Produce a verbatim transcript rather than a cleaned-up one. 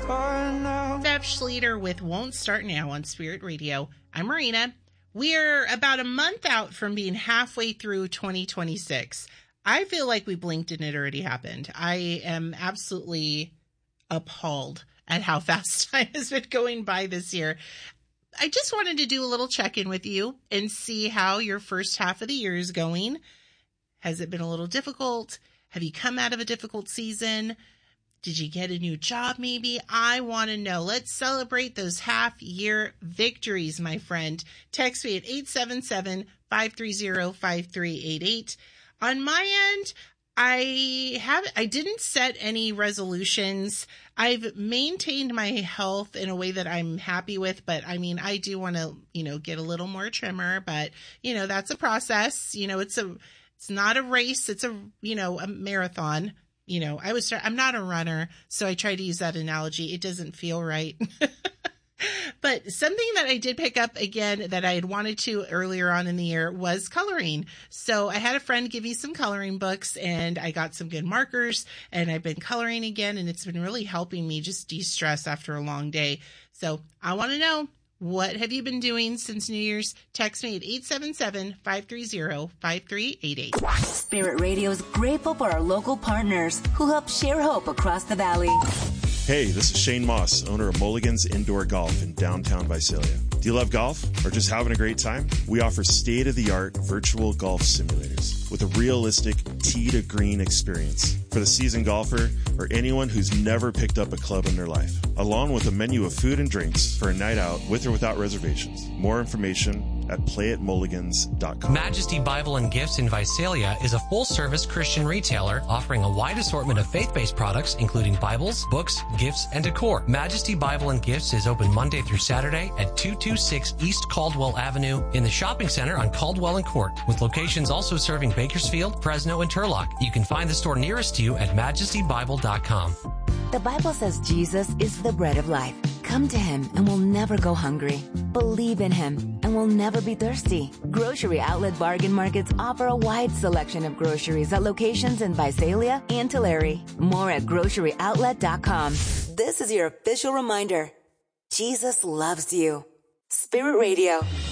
Bev Schleter with Won't Start Now on Spirit Radio. I'm Marina. We're about a month out from being halfway through twenty twenty-six. I feel like we blinked and it already happened. I am absolutely appalled at how fast time has been going by this year. I just wanted to do a little check-in with you and see how your first half of the year is going. Has it been a little difficult? Have you come out of a difficult season? Did you get a new job maybe? I want to know. Let's celebrate those half-year victories, my friend. Text me at eight seven seven, five three zero, five three eight eight. On my end, I have I didn't set any resolutions. I've maintained my health in a way that I'm happy with, but I mean, I do want to, you know, get a little more trimmer, but you know, that's a process. You know, it's a it's not a race, it's a, you know, a marathon. You know, I was I'm not a runner, so I try to use that analogy. It doesn't feel right. But something that I did pick up again that I had wanted to earlier on in the year was coloring. So I had a friend give me some coloring books and I got some good markers and I've been coloring again and it's been really helping me just de-stress after a long day. So I want to know, what have you been doing since New Year's? Text me at eight seven seven, five three zero, five three eight eight. Spirit Radio is grateful for our local partners who help share hope across the valley. Hey, this is Shane Moss, owner of Mulligan's Indoor Golf in downtown Visalia. Do you love golf or just having a great time? We offer state-of-the-art virtual golf simulators with a realistic tee to green experience for the seasoned golfer or anyone who's never picked up a club in their life, along with a menu of food and drinks for a night out with or without reservations. More information at play at mulligans dot com. Majesty Bible and Gifts in Visalia is a full-service Christian retailer offering a wide assortment of faith-based products, including Bibles, books, gifts, and decor. Majesty Bible and Gifts is open Monday through Saturday at two two six East Caldwell Avenue in the shopping center on Caldwell and Court, with locations also serving Bakersfield, Fresno, and Turlock. You can find the store nearest to you at majesty bible dot com. The Bible says Jesus is the bread of life. Come to him and we'll never go hungry. Believe in him and we'll never be thirsty. Grocery Outlet Bargain Markets offer a wide selection of groceries at locations in Visalia and Tulare. More at grocery outlet dot com. This is your official reminder. Jesus loves you. Spirit Radio.